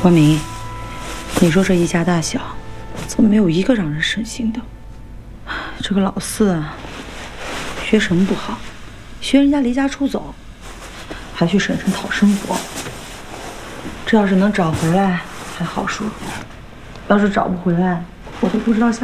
光明，你说这一家大小，怎么没有一个让人省心的？这个老四啊，学什么不好，学人家离家出走，还去省城讨生活。这要是能找回来还好说，要是找不回来，我都不知道下。